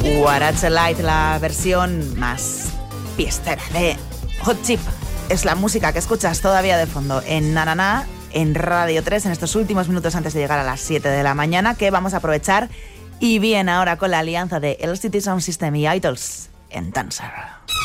Guaracha Light, la versión más fiestera de Hot Chip. Es la música que escuchas todavía de fondo en Na Na Na, en Radio 3, en estos últimos minutos antes de llegar a las 7 de la mañana, que vamos a aprovechar. Y bien, ahora con la alianza de LCD Sound System y Idols en Dancer.